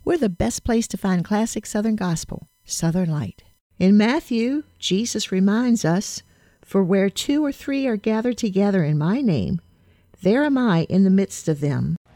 We're the best place to find classic Southern gospel, Southern Light. In Matthew, Jesus reminds us, "For where 2 or 3 are gathered together in my name, there am I in the midst of them."